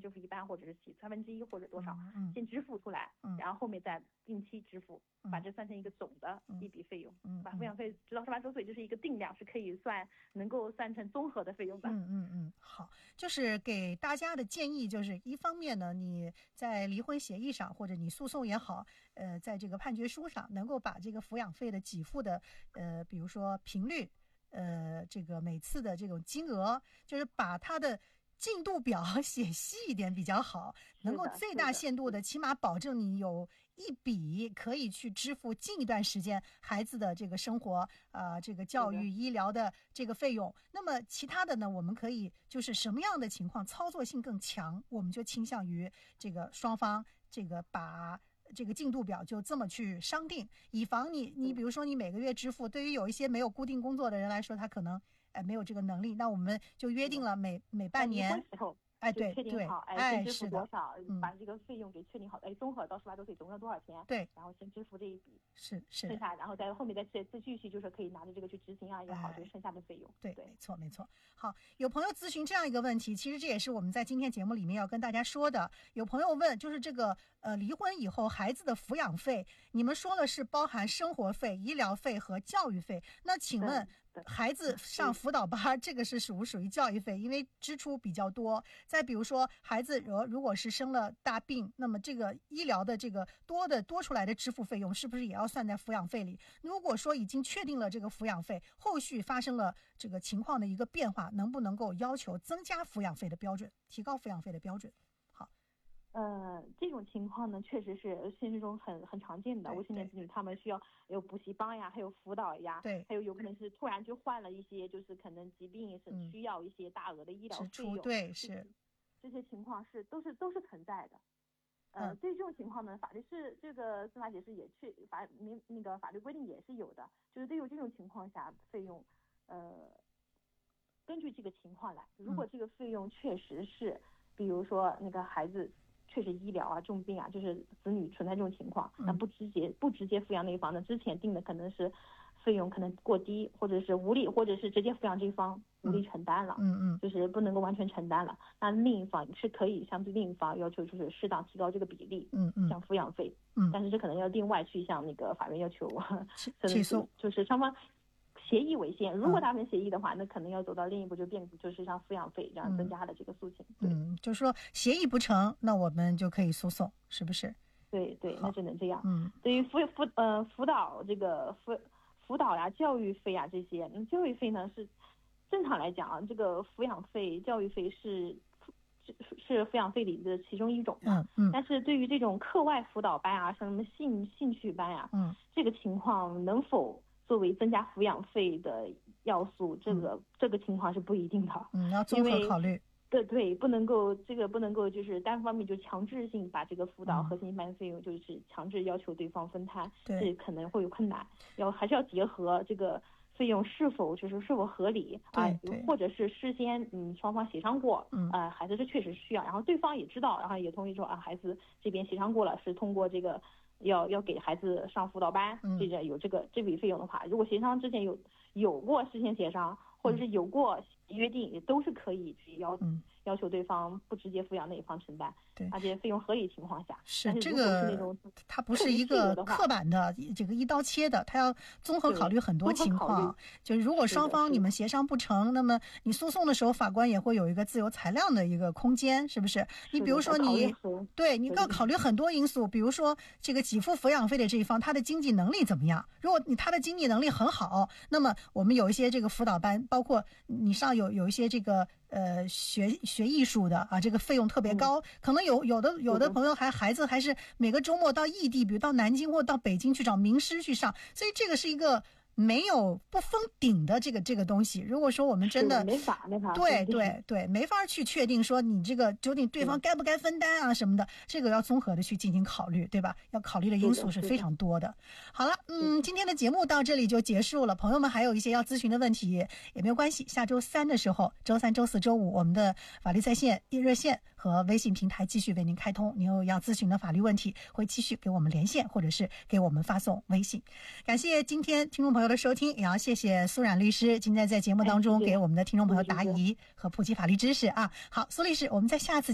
支付一半，或者是1/3或者多少，先支付出来，然后后面再定期支付，把这算成一个总的一笔费用。把抚养费直到18周岁，就是一个定量，是可以能够算成综合的费用的。 好，就是给大家的建议就是，一方面呢，你在离婚协议上或者你诉讼也好，在这个判决书上能够把这个抚养费的给付的比如说频率，这个每次的这种金额，就是把它的进度表写细一点比较好，能够最大限度的起码保证你有一笔可以去支付近一段时间孩子的这个生活这个教育医疗的这个费用。那么其他的呢，我们可以就是什么样的情况操作性更强，我们就倾向于这个双方这个把这个进度表就这么去商定，以防你比如说你每个月支付，对于有一些没有固定工作的人来说，他可能没有这个能力，那我们就约定了每半年对确定好，先支付多少，把这个费用给确定好，综合到18周岁总共多少钱， 对， 然后先支付这一笔， 是剩下，然后在后面再继续就是可以拿着这个去执行也好，就是剩下的费用。 对，没错。好，有朋友咨询这样一个问题，其实这也是我们在今天节目里面要跟大家说的。有朋友问，就是这个离婚以后孩子的抚养费，你们说了是包含生活费、医疗费和教育费，那请问孩子上辅导班这个是属于教育费，因为支出比较多。再比如说孩子如果是生了大病，那么这个医疗的这个多出来的支付费用是不是也要算在抚养费里？如果说已经确定了这个抚养费，后续发生了这个情况的一个变化，能不能够要求增加抚养费的标准，提高抚养费的标准？好， 这种情况呢，确实是现实中很常见的。未成年子女他们需要有补习班呀，还有辅导呀， 对， 还有可能是突然就患了一些，就是可能疾病是需要一些大额的医疗费用， 对，是这些情况都是存在的。对于这种情况呢，法律是这个司法解释也法律规定也是有的，就是对于这种情况下费用，根据这个情况来，如果这个费用确实是，比如说那个孩子确实医疗重病就是子女存在这种情况，那不直接抚养那一方呢，之前定的可能是费用可能过低，或者是无力，或者是直接抚养这一方无力承担了，就是不能够完全承担了，那另一方是可以相对另一方要求就是适当提高这个比例，像抚养费，但是这可能要另外去向那个法院要求起诉， 就是双方协议为先，如果达成协议的话，那可能要走到另一步，就是像抚养费这样增加的这个诉请。 就是说协议不成，那我们就可以诉讼，是不是？ 对，那只能这样。对于辅导这个辅导呀、教育费这些，教育费呢是正常来讲这个抚养费、教育费是抚养费里的其中一种嘛。但是对于这种课外辅导班像什么兴趣班这个情况能否作为增加抚养费的要素，这个情况是不一定的。 要综合考虑。 对，不能够就是单方面就强制性把这个辅导和兴趣班费用就是强制要求对方分摊，这可能会有困难。还是要结合这个费用是否合理或者是事先双方协商过，孩子这确实需要，然后对方也知道，然后也同意说孩子这边协商过了，是通过这个要给孩子上辅导班，有这笔费用的话，如果协商之前有过事先协商，或者是有过约定，也都是可以去要求对方不直接抚养那一方承担，而且费用合理情况下。 是这个，它不是一个刻板的这个一刀切的，它要综合考虑很多情况。就是如果双方你们协商不成，那么你诉讼的时候，法官也会有一个自由裁量的一个空间，是不是？你比如说你要考虑很多因素，比如说这个给付抚养费的这一方他的经济能力怎么样？如果他的经济能力很好，那么我们有一些这个辅导班，包括你上有一些这个学艺术的这个费用特别高，可能有的朋友孩子还是每个周末到异地，比如到南京或到北京去找名师去上，所以这个是一个不封顶的这个东西。如果说我们真的没法对，没法去确定说你这个究竟对方该不该分担什么的，这个要综合的去进行考虑，对吧？要考虑的因素是非常多的。好了，今天的节目到这里就结束了。朋友们还有一些要咨询的问题也没有关系，下周三的时候，周三、周四、周五，我们的法律在线热线和微信平台继续为您开通。您有要咨询的法律问题，会继续给我们连线，或者是给我们发送微信。感谢今天听众朋友的收听，也要谢谢苏冉律师今天在节目当中给我们的听众朋友答疑和普及法律知识好，苏律师，我们在下次